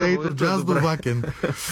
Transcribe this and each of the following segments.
Ето, джаз до Вакен.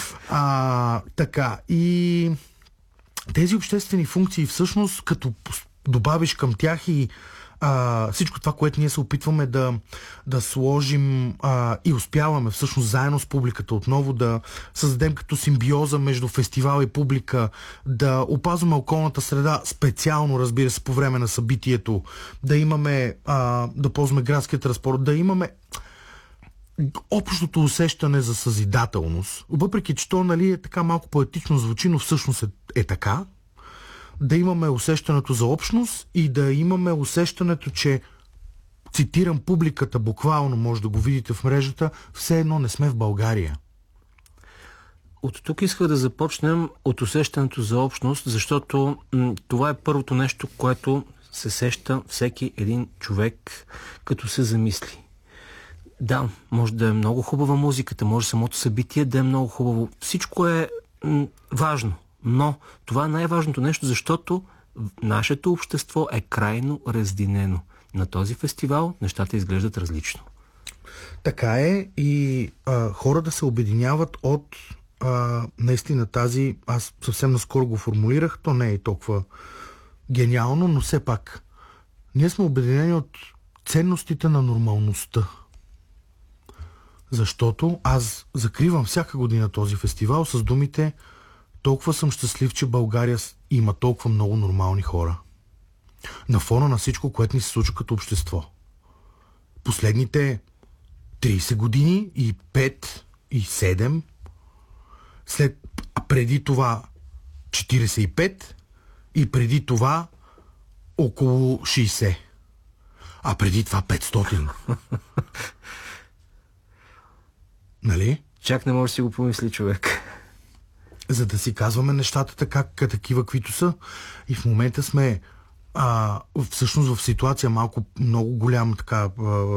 Така. И тези обществени функции всъщност, като добавиш към тях и всичко това, което ние се опитваме да сложим и успяваме всъщност заедно с публиката отново да създадем като симбиоза между фестивал и публика, да опазваме околната среда, специално, разбира се, по време на събитието, да имаме, да ползваме градския транспорт, да имаме общото усещане за съзидателност. Въпреки че то, нали, е така малко поетично звучи, но всъщност е така. Да имаме усещането за общност и да имаме усещането, че, цитирам публиката, буквално може да го видите в мрежата, все едно не сме в България. От тук исках да започнем от усещането за общност, защото това е първото нещо, което се сеща всеки един човек, като се замисли. Да, може да е много хубава музиката, може самото събитие да е много хубаво. Всичко е важно. Но това е най-важното нещо, защото нашето общество е крайно разединено. На този фестивал нещата изглеждат различно. Така е и хора да се обединяват от наистина тази, аз съвсем наскоро го формулирах, то не е толкова гениално, но все пак ние сме обединени от ценностите на нормалността. Защото аз закривам всяка година този фестивал с думите: толкова съм щастлив, че България има толкова много нормални хора. На фона на всичко, което ни се случва като общество. Последните 30 години и 5 и 7, преди това 45 и преди това около 60. А преди това 500. Нали? Чак не може да си го помисли човек. За да си казваме нещата така, такива, каквито са. И в момента сме всъщност в ситуация много голяма така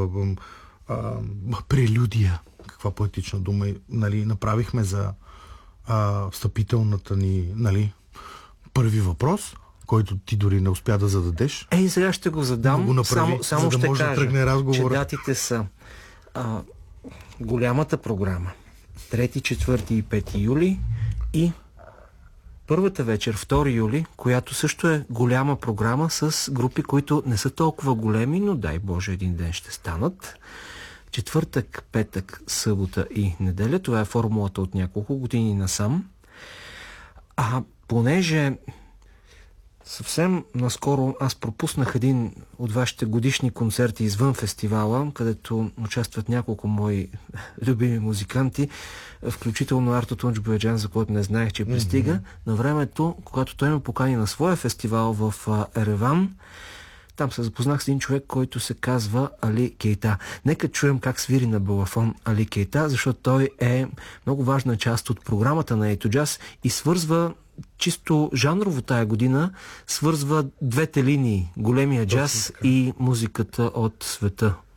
прелюдия. Каква поетична дума, нали, направихме за встъпителната ни, нали, първи въпрос, който ти дори не успя да зададеш. И сега ще го задам. Го направи, само за да ще може кажа, да тръгне разговор. че датите са голямата програма 3, 4 и 5 юли и първата вечер, 2 юли, която също е голяма програма с групи, които не са толкова големи, но дай Боже един ден ще станат. Четвъртък, петък, събота и неделя. Това е формулата от няколко години насам. Понеже съвсем наскоро аз пропуснах един от вашите годишни концерти извън фестивала, където участват няколко мои любими музиканти, включително Арто Тунч Бояджан, за който не знаех, че пристига. На времето, когато той ме покани на своя фестивал в Ереван, там се запознах с един човек, който се казва Али Кейта. Нека чуем как свири на балафон Али Кейта, защото той е много важна част от програмата на Ето Джаз и свързва чисто жанрово тая година, свързва двете линии, големия джаз и музиката от света.